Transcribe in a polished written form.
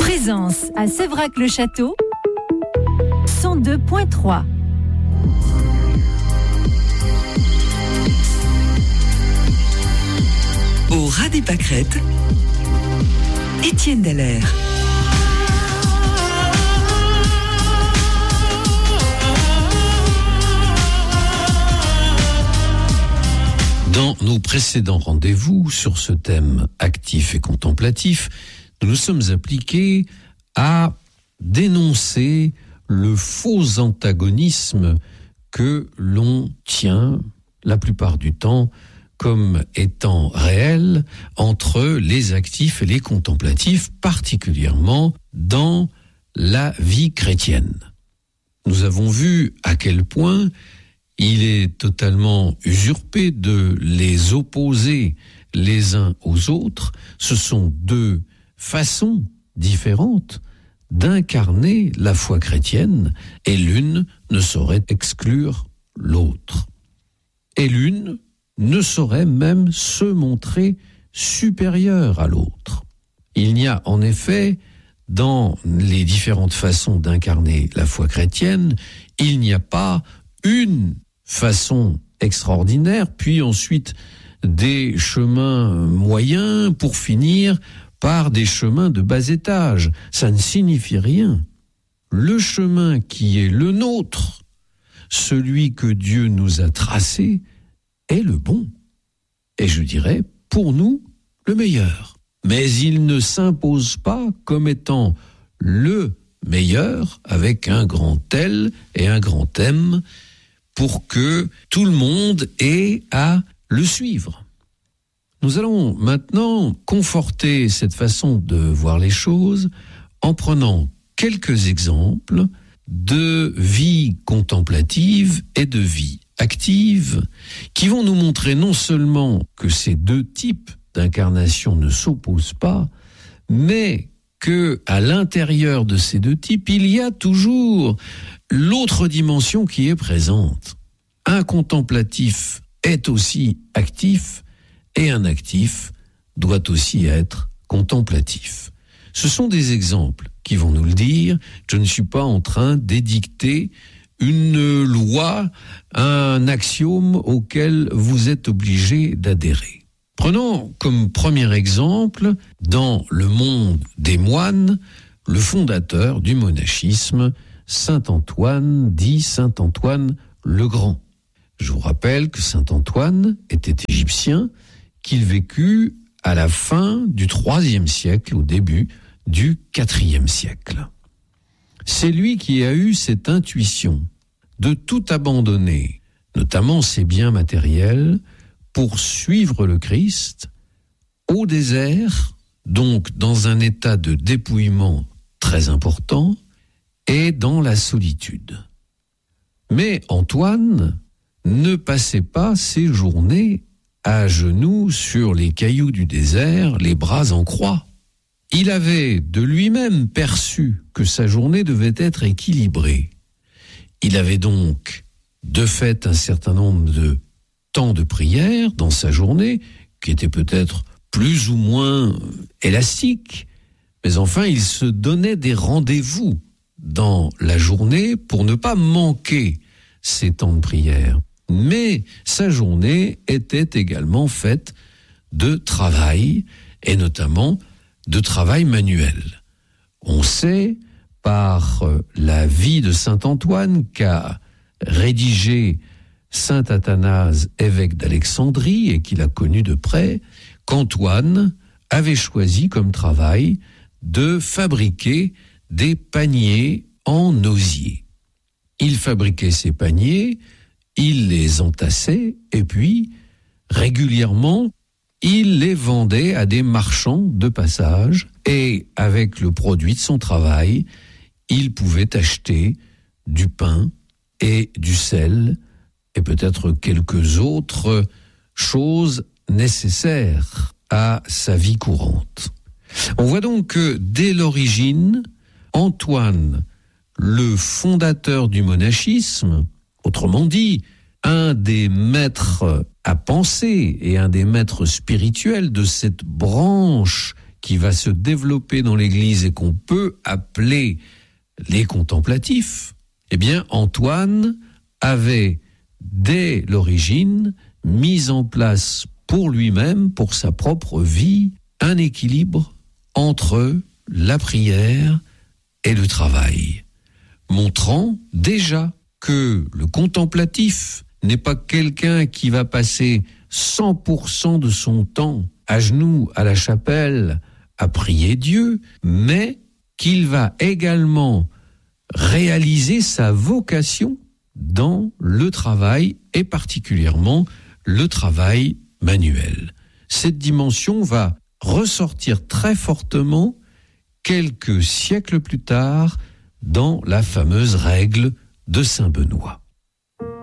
Présence à Sévrac-le-Château, 102.3. Au ras des pâquerettes, Étienne Dallaire. Dans nos précédents rendez-vous sur ce thème actif et contemplatif, nous nous sommes appliqués à dénoncer le faux antagonisme que l'on tient la plupart du temps comme étant réel entre les actifs et les contemplatifs, particulièrement dans la vie chrétienne. Nous avons vu à quel point il est totalement usurpé de les opposer les uns aux autres. Ce sont deux façons différentes d'incarner la foi chrétienne, et l'une ne saurait exclure l'autre. Et l'une ne saurait même se montrer supérieure à l'autre. Il n'y a en effet, dans les différentes façons d'incarner la foi chrétienne, il n'y a pas une façon extraordinaire, puis ensuite des chemins moyens pour finir par des chemins de bas étage. Ça ne signifie rien. Le chemin qui est le nôtre, celui que Dieu nous a tracé, est le bon. Et je dirais, pour nous, le meilleur. Mais il ne s'impose pas comme étant le meilleur avec un grand L et un grand M pour que tout le monde ait à le suivre. Nous allons maintenant conforter cette façon de voir les choses en prenant quelques exemples de vie contemplative et de vie active qui vont nous montrer non seulement que ces deux types d'incarnation ne s'opposent pas, mais que à l'intérieur de ces deux types, il y a toujours l'autre dimension qui est présente. Un contemplatif est aussi actif et un actif doit aussi être contemplatif. Ce sont des exemples qui vont nous le dire. Je ne suis pas en train d'édicter une loi, un axiome auquel vous êtes obligé d'adhérer. Prenons comme premier exemple, dans le monde des moines, le fondateur du monachisme, Saint Antoine, dit Saint Antoine le Grand. Je vous rappelle que Saint Antoine était égyptien, qu'il vécut à la fin du IIIe siècle, au début du IVe siècle. C'est lui qui a eu cette intuition de tout abandonner, notamment ses biens matériels, pour suivre le Christ au désert, donc dans un état de dépouillement très important, et dans la solitude. Mais Antoine ne passait pas ses journées à genoux sur les cailloux du désert, les bras en croix. Il avait de lui-même perçu que sa journée devait être équilibrée. Il avait donc, de fait, un certain nombre de temps de prière dans sa journée, qui étaient peut-être plus ou moins élastiques, mais enfin, il se donnait des rendez-vous dans la journée pour ne pas manquer ces temps de prière. Mais sa journée était également faite de travail, et notamment de travail manuel. On sait, par la vie de Saint Antoine qu'a rédigé Saint Athanase, évêque d'Alexandrie, et qu'il a connu de près, qu'Antoine avait choisi comme travail de fabriquer des paniers en osier. Il fabriquait ces paniers, il les entassait, et puis, régulièrement, il les vendait à des marchands de passage, et avec le produit de son travail, il pouvait acheter du pain et du sel, et peut-être quelques autres choses nécessaires à sa vie courante. On voit donc que dès l'origine, Antoine, le fondateur du monachisme, autrement dit, un des maîtres à penser et un des maîtres spirituels de cette branche qui va se développer dans l'Église et qu'on peut appeler les contemplatifs, eh bien Antoine avait dès l'origine mis en place pour lui-même, pour sa propre vie, un équilibre entre la prière et le travail, montrant déjà que le contemplatif n'est pas quelqu'un qui va passer 100% de son temps à genoux à la chapelle à prier Dieu, mais qu'il va également réaliser sa vocation dans le travail et particulièrement le travail manuel. Cette dimension va ressortir très fortement quelques siècles plus tard dans la fameuse règle de Saint Benoît.